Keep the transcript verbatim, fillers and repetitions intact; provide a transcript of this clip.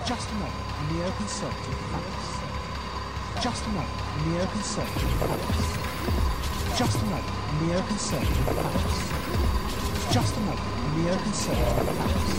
Just a moment, in the open search of facts. Just a moment, in the open search of facts. Just a moment, in the open search of facts. Just a moment, in the open search of facts.